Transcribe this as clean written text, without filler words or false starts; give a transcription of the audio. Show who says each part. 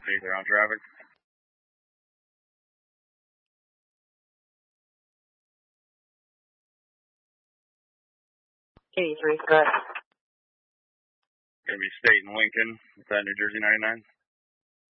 Speaker 1: Stays around traffic.
Speaker 2: 83, correct.
Speaker 1: Gonna be State and Lincoln. Is that New Jersey 99?